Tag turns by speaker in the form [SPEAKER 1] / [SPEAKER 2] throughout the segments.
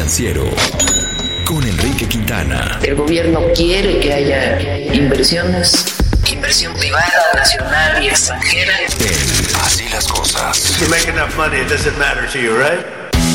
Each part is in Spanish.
[SPEAKER 1] Financiero con Enrique Quintana.
[SPEAKER 2] El gobierno quiere que haya inversiones, inversión privada, nacional y extranjera.
[SPEAKER 1] Así las cosas.
[SPEAKER 3] You make enough money, it doesn't matter to you, right?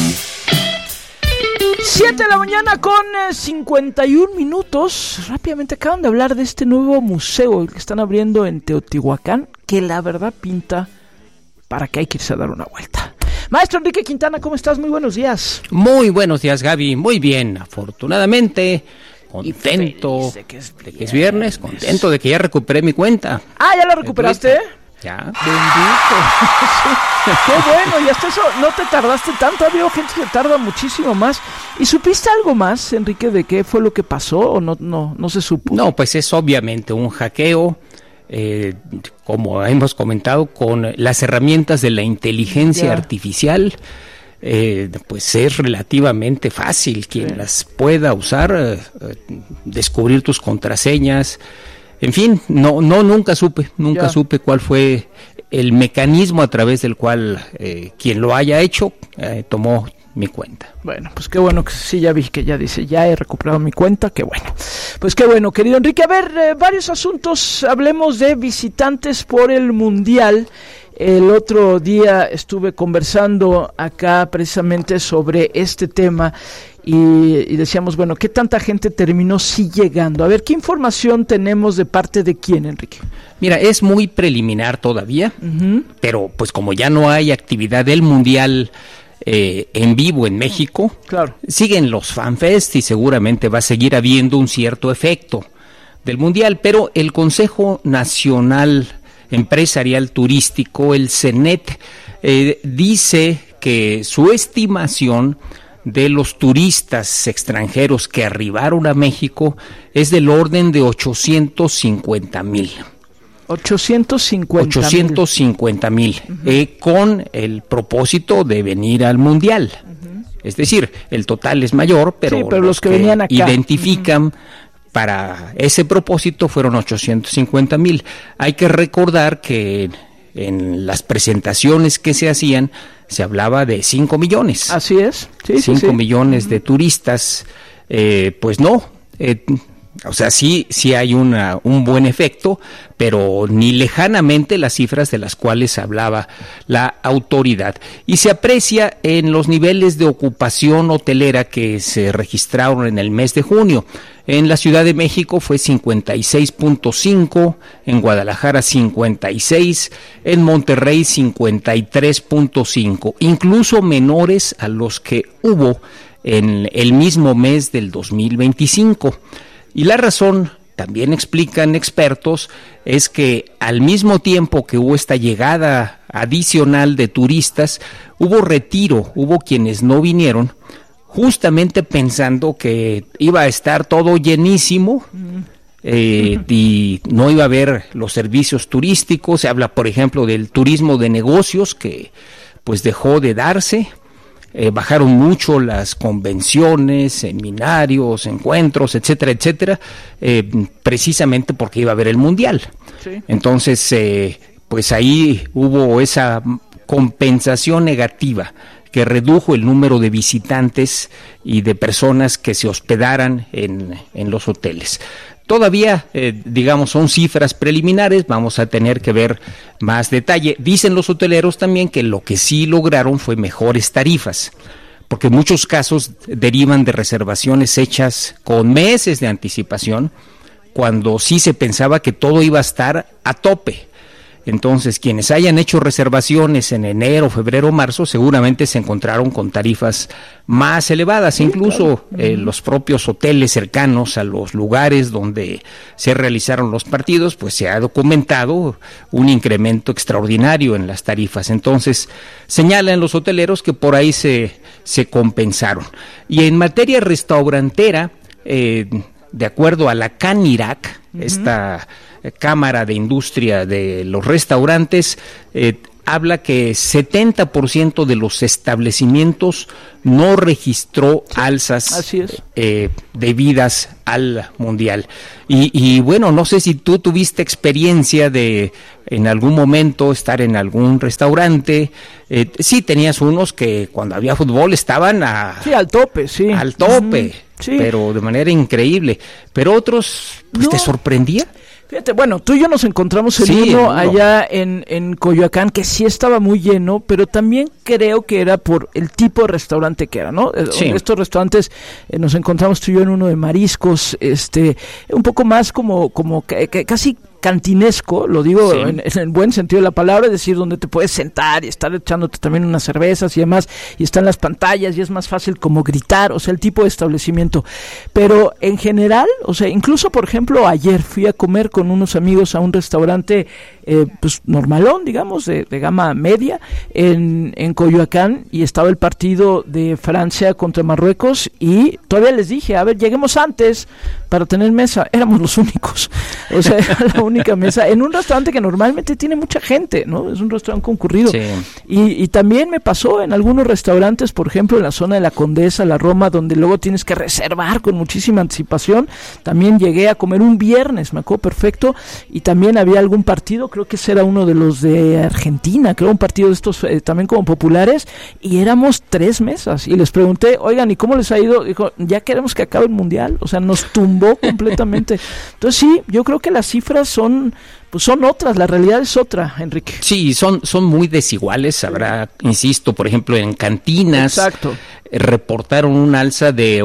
[SPEAKER 4] 7 de la mañana con 51 minutos. Rápidamente acaban de hablar de este nuevo museo que están abriendo en Teotihuacán, que la verdad pinta para que hay que irse a dar una vuelta. Maestro Enrique Quintana, ¿cómo estás? Muy buenos días.
[SPEAKER 5] Muy buenos días, Gaby. Muy bien, afortunadamente. Contento de que es viernes, contento de que ya recuperé mi cuenta.
[SPEAKER 4] Ah, ¿ya la recuperaste?
[SPEAKER 5] Ya.
[SPEAKER 4] Bendito. Sí. Qué bueno, y hasta eso no te tardaste tanto. Ha habido gente que tarda muchísimo más. ¿Y supiste algo más, Enrique, de qué fue lo que pasó o no se supo?
[SPEAKER 5] No, pues es obviamente un hackeo, como hemos comentado, con las herramientas de la inteligencia artificial. Pues es relativamente fácil quien las pueda usar, descubrir tus contraseñas. En fin, nunca supe cuál fue el mecanismo a través del cual quien lo haya hecho tomó mi cuenta.
[SPEAKER 4] Bueno, pues qué bueno que sí, ya vi que ya dice, ya he recuperado mi cuenta, qué bueno. Pues qué bueno, querido Enrique. A ver, varios asuntos, hablemos de visitantes por el Mundial. El otro día estuve conversando acá precisamente sobre este tema y decíamos, bueno, ¿qué tanta gente terminó sí llegando? A ver, ¿qué información tenemos de parte de quién, Enrique?
[SPEAKER 5] Mira, es muy preliminar todavía, pero pues como ya no hay actividad del Mundial en vivo en México,
[SPEAKER 4] claro,
[SPEAKER 5] siguen los FanFest y seguramente va a seguir habiendo un cierto efecto del Mundial, pero el Consejo Nacional Empresarial Turístico, el CENET, dice que su estimación de los turistas extranjeros que arribaron a México es del orden de 850,000. 850,000, con el propósito de venir al Mundial. Es decir, el total es mayor, pero,
[SPEAKER 4] sí, pero los que venían acá
[SPEAKER 5] identifican para ese propósito fueron 850,000. Hay que recordar que en las presentaciones que se hacían se hablaba de 5 millones.
[SPEAKER 4] Así es. Sí,
[SPEAKER 5] 5 millones de turistas. Pues no. O sea, sí hay un buen efecto, pero ni lejanamente las cifras de las cuales hablaba la autoridad. Y se aprecia en los niveles de ocupación hotelera que se registraron en el mes de junio. En la Ciudad de México fue 56.5, en Guadalajara 56, en Monterrey 53.5, incluso menores a los que hubo en el mismo mes del 2025. Y la razón, también explican expertos, es que al mismo tiempo que hubo esta llegada adicional de turistas, hubo retiro, hubo quienes no vinieron, justamente pensando que iba a estar todo llenísimo y no iba a haber los servicios turísticos. Se habla, por ejemplo, del turismo de negocios que pues dejó de darse. Bajaron mucho las convenciones, seminarios, encuentros, etcétera, etcétera, precisamente porque iba a haber el Mundial. Sí. Entonces, pues ahí hubo esa compensación negativa que redujo el número de visitantes y de personas que se hospedaran en los hoteles. Todavía, digamos, son cifras preliminares, vamos a tener que ver más detalle. Dicen los hoteleros también que lo que sí lograron fue mejores tarifas, porque en muchos casos derivan de reservaciones hechas con meses de anticipación, cuando sí se pensaba que todo iba a estar a tope. Entonces, quienes hayan hecho reservaciones en enero, febrero, marzo, seguramente se encontraron con tarifas más elevadas. Sí, incluso claro. Los propios hoteles cercanos a los lugares donde se realizaron los partidos, pues se ha documentado un incremento extraordinario en las tarifas. Entonces, señalan los hoteleros que por ahí se compensaron. Y en materia restaurantera, de acuerdo a la CANIRAC, esta Cámara de Industria de los Restaurantes, habla que 70% de los establecimientos no registró alzas debidas al Mundial. Y bueno, no sé si tú tuviste experiencia de en algún momento estar en algún restaurante. Sí, tenías unos que cuando había fútbol estaban al tope, sí, pero de manera increíble. Pero otros, pues, ¿te sorprendía?
[SPEAKER 4] Fíjate, bueno, tú y yo nos encontramos allá en Coyoacán, que sí estaba muy lleno, pero también creo que era por el tipo de restaurante que era, ¿no? Sí. Estos restaurantes, nos encontramos tú y yo en uno de mariscos, un poco más como casi cantinesco, lo digo en el buen sentido de la palabra, es decir, donde te puedes sentar y estar echándote también unas cervezas y demás, y están las pantallas y es más fácil como gritar, o sea, el tipo de establecimiento. Pero en general, o sea, incluso por ejemplo ayer fui a comer con unos amigos a un restaurante pues normalón, digamos, de gama media en Coyoacán, y estaba el partido de Francia contra Marruecos, y todavía les dije, a ver, lleguemos antes para tener mesa. Éramos los únicos, o sea, era la única mesa en un restaurante que normalmente tiene mucha gente, ¿no? Es un restaurante concurrido. Sí. Y también me pasó en algunos restaurantes, por ejemplo, en la zona de la Condesa, la Roma, donde luego tienes que reservar con muchísima anticipación. También llegué a comer un viernes, me acuerdo perfecto, y también había algún partido, creo que ese era uno de los de Argentina, creo, un partido de estos también como populares, y éramos 3 mesas, y les pregunté, oigan, ¿y cómo les ha ido? Dijo, ya queremos que acabe el Mundial, o sea, nos tumbó completamente. Entonces sí, yo creo que las cifras son otras, la realidad es otra, Enrique.
[SPEAKER 5] Sí, son muy desiguales. Habrá, insisto, por ejemplo, en cantinas. Exacto. Reportaron un alza de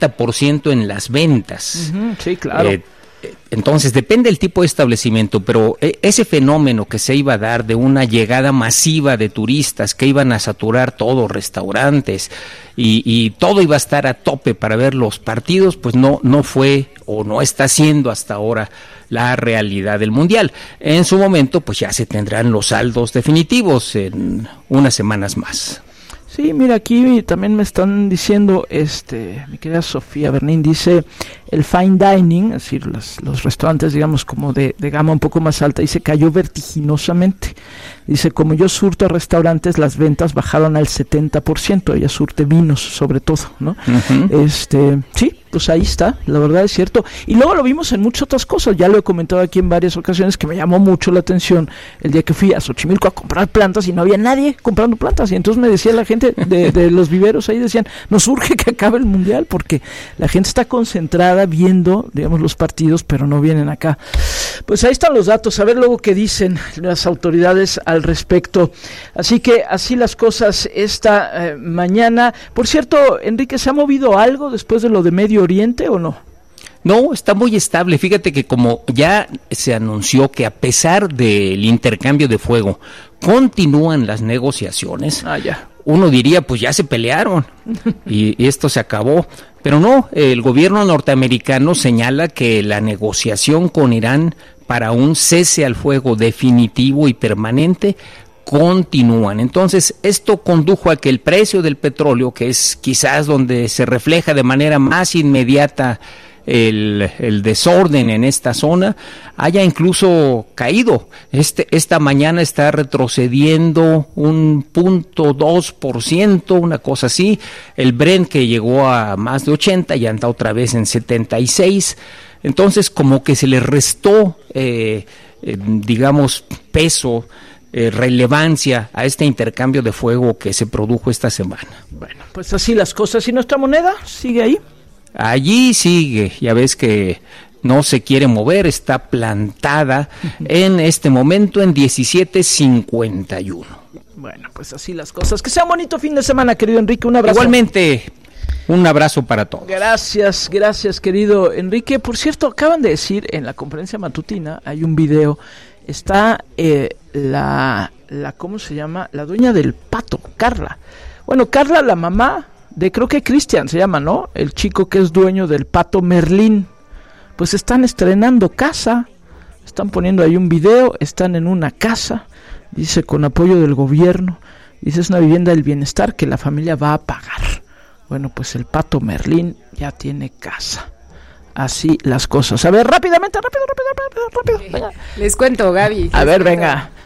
[SPEAKER 5] 80% en las ventas.
[SPEAKER 4] Sí, claro.
[SPEAKER 5] Entonces depende del tipo de establecimiento, pero ese fenómeno que se iba a dar de una llegada masiva de turistas que iban a saturar todos restaurantes y todo iba a estar a tope para ver los partidos, pues no fue o no está siendo hasta ahora la realidad del Mundial. En su momento pues ya se tendrán los saldos definitivos en unas semanas más.
[SPEAKER 4] Sí, mira, aquí también me están diciendo, mi querida Sofía Bernín dice, el fine dining, es decir, los restaurantes, digamos, como de gama un poco más alta, dice, cayó vertiginosamente. Dice, como yo surto a restaurantes, las ventas bajaron al 70%, ella surte vinos, sobre todo, ¿no? Uh-huh. Sí, pues ahí está, la verdad es cierto. Y luego lo vimos en muchas otras cosas, ya lo he comentado aquí en varias ocasiones, que me llamó mucho la atención el día que fui a Xochimilco a comprar plantas y no había nadie comprando plantas, y entonces me decía la gente de los viveros ahí, decían, nos urge que acabe el Mundial, porque la gente está concentrada viendo, digamos, los partidos, pero no vienen acá. Pues ahí están los datos, a ver luego qué dicen las autoridades al respecto. Así que así las cosas esta mañana. Por cierto, Enrique, ¿se ha movido algo después de lo de Medio Oriente o no?
[SPEAKER 5] No, está muy estable. Fíjate que como ya se anunció que a pesar del intercambio de fuego continúan las negociaciones, uno diría, pues ya se pelearon y esto se acabó. Pero no, el gobierno norteamericano señala que la negociación con Irán para un cese al fuego definitivo y permanente continúan. Entonces, esto condujo a que el precio del petróleo, que es quizás donde se refleja de manera más inmediata el desorden en esta zona, haya incluso caído. Esta mañana está retrocediendo un 0.2%, una cosa así. El Brent, que llegó a más de 80, ya anda otra vez en 76. Entonces, como que se le restó, digamos, peso, relevancia a este intercambio de fuego que se produjo esta semana.
[SPEAKER 4] Bueno, pues así las cosas. ¿Y nuestra moneda sigue ahí?
[SPEAKER 5] Allí sigue, ya ves que no se quiere mover, está plantada en este momento en 17.51.
[SPEAKER 4] Bueno, pues así las cosas. Que sea un bonito fin de semana, querido Enrique, un abrazo.
[SPEAKER 5] Igualmente, un abrazo para todos.
[SPEAKER 4] Gracias, querido Enrique. Por cierto, acaban de decir en la conferencia matutina, hay un video, está la ¿cómo se llama? La dueña del Pato, Carla. Bueno, Carla, la mamá de, creo que Cristian se llama, ¿no? El chico que es dueño del Pato Merlín. Pues están estrenando casa, están poniendo ahí un video, están en una casa, dice, con apoyo del gobierno, dice, es una vivienda del bienestar que la familia va a pagar. Bueno, pues el Pato Merlín ya tiene casa. Así las cosas. A ver, rápido. Venga.
[SPEAKER 6] Les cuento, Gaby.
[SPEAKER 4] A ver, venga.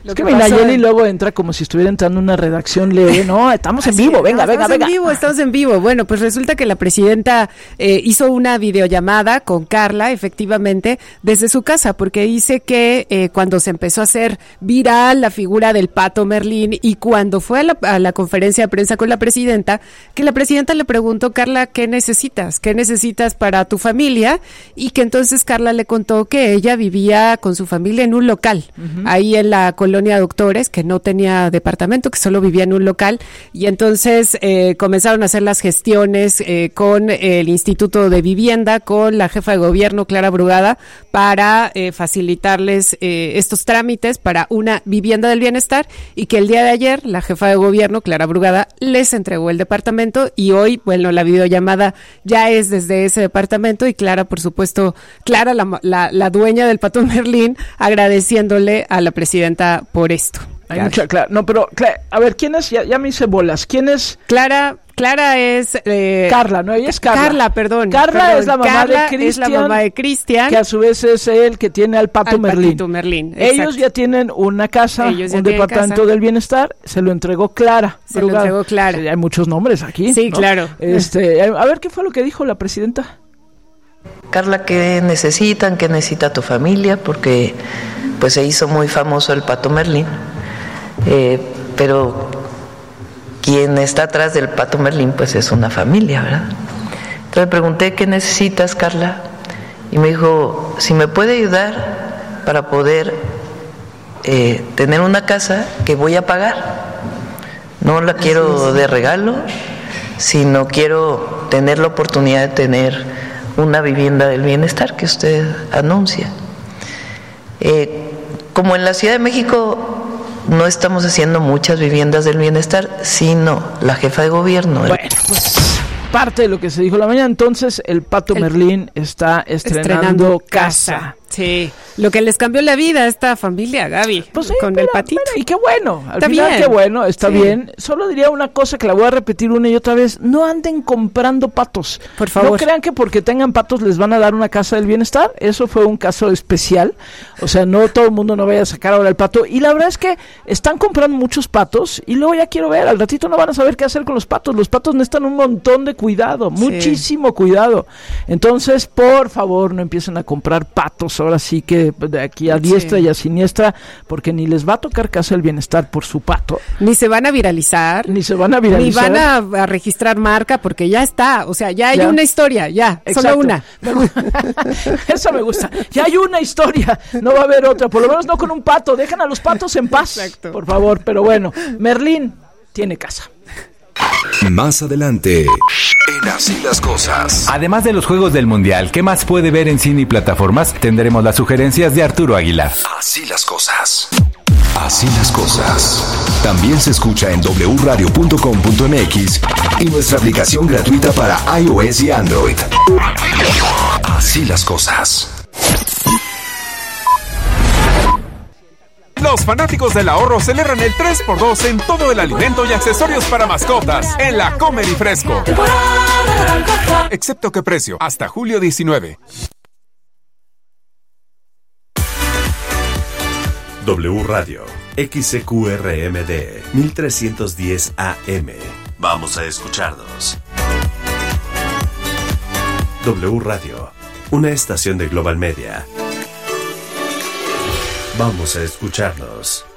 [SPEAKER 4] Es que mi Nayeli luego entra como si estuviera entrando en una redacción leve. No, estamos en vivo, venga.
[SPEAKER 6] Estamos en vivo. Bueno, pues resulta que la presidenta hizo una videollamada con Carla, efectivamente, desde su casa, porque dice que cuando se empezó a hacer viral la figura del Pato Merlín y cuando fue a la conferencia de prensa con la presidenta, que la presidenta le preguntó, Carla, ¿qué necesitas? ¿Qué necesitas para tu familia? Y que entonces Carla le contó que ella vivía con su familia en un local, ahí en la colonia Doctores, que no tenía departamento, que solo vivía en un local, y entonces comenzaron a hacer las gestiones con el Instituto de Vivienda, con la jefa de gobierno, Clara Brugada, para facilitarles estos trámites para una vivienda del bienestar, y que el día de ayer la jefa de gobierno, Clara Brugada, les entregó el departamento, y hoy, bueno, la videollamada ya es desde ese departamento, y Clara, por supuesto, Clara, la dueña del Pato Merlín, agradeciéndole a la presidenta por esto.
[SPEAKER 4] Hay mucha Clara. No, pero, a ver, ¿quién es? Ya me hice bolas. ¿Quién es?
[SPEAKER 6] Clara es...
[SPEAKER 4] Carla, ¿no? Ella es Carla.
[SPEAKER 6] Perdón.
[SPEAKER 4] Carla es la mamá
[SPEAKER 6] Carla
[SPEAKER 4] de Cristian.
[SPEAKER 6] Es la mamá de Cristian.
[SPEAKER 4] Que a su vez es el que tiene al Pato Merlín.
[SPEAKER 6] Exacto.
[SPEAKER 4] Ellos ya tienen una casa, un departamento del bienestar. Se lo entregó Clara.
[SPEAKER 6] Lo entregó Clara.
[SPEAKER 4] Hay muchos nombres aquí.
[SPEAKER 6] Sí,
[SPEAKER 4] ¿no?
[SPEAKER 6] claro.
[SPEAKER 4] A ver, ¿qué fue lo que dijo la presidenta?
[SPEAKER 2] Carla, ¿qué necesitan? ¿Qué necesita tu familia? Porque pues se hizo muy famoso el Pato Merlín, pero quien está atrás del Pato Merlín pues es una familia, ¿verdad? Entonces pregunté, ¿qué necesitas, Carla? Y me dijo, si me puede ayudar para poder tener una casa que voy a pagar. No la quiero de regalo, sino quiero tener la oportunidad de tener una vivienda del bienestar que usted anuncia. Como en la Ciudad de México no estamos haciendo muchas viviendas del bienestar, sino la jefa de gobierno.
[SPEAKER 4] Bueno, pues parte de lo que se dijo la mañana, entonces el Pato Merlín está estrenando casa.
[SPEAKER 6] Sí, lo que les cambió la vida a esta familia, Gaby,
[SPEAKER 4] pues sí,
[SPEAKER 6] con el patito.
[SPEAKER 4] Y qué bueno, al
[SPEAKER 6] está
[SPEAKER 4] final
[SPEAKER 6] bien.
[SPEAKER 4] Qué bueno, está bien. Solo diría una cosa que la voy a repetir una y otra vez, no anden comprando patos.
[SPEAKER 6] Por favor.
[SPEAKER 4] No crean que porque tengan patos les van a dar una casa del bienestar, eso fue un caso especial, o sea, no todo el mundo no vaya a sacar ahora el pato, y la verdad es que están comprando muchos patos, y luego ya quiero ver, al ratito no van a saber qué hacer con los patos necesitan un montón de cuidado, muchísimo cuidado, entonces, por favor, no empiecen a comprar patos ahora sí que de aquí a diestra y a siniestra, porque ni les va a tocar casa del bienestar por su pato.
[SPEAKER 6] Ni se van a viralizar.
[SPEAKER 4] Ni van
[SPEAKER 6] a registrar marca, porque ya está, o sea, ya hay una historia, ya, exacto. Solo una.
[SPEAKER 4] Eso me gusta. Ya hay una historia, no va a haber otra, por lo menos no con un pato, dejan a los patos en paz, exacto. Por favor, pero bueno, Merlín tiene casa.
[SPEAKER 1] Más adelante, en Así las Cosas.
[SPEAKER 7] Además de los Juegos del Mundial, ¿qué más puede ver en cine y plataformas? Tendremos las sugerencias de Arturo Aguilar.
[SPEAKER 1] Así las cosas. Así las cosas. También se escucha en wradio.com.mx y nuestra aplicación gratuita para iOS y Android. Así las cosas.
[SPEAKER 8] Los fanáticos del ahorro celebran el 3x2 en todo el alimento y accesorios para mascotas en la Comer y Fresco. Excepto que precio, hasta julio 19.
[SPEAKER 9] W Radio, XCQRMD, 1310 AM. Vamos a escucharnos. W Radio, una estación de Global Media. Vamos a escucharnos.